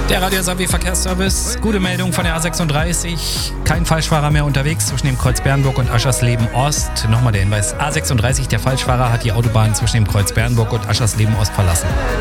Der Radio Saarland Verkehrsservice. Gute Meldung von der A36. Kein Falschfahrer mehr unterwegs zwischen dem Kreuz Bernburg und Aschersleben Ost. Nochmal der Hinweis. A36, der Falschfahrer hat die Autobahn zwischen dem Kreuz Bernburg und Aschersleben Ost verlassen.